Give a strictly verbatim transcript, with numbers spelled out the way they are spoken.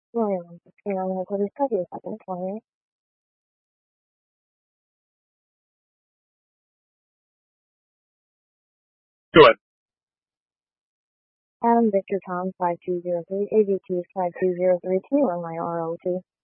William, you know, what is study happened for me? Go ahead. I'm Victor Tom five two zero three, A V T five two zero three. Can you run my R O two?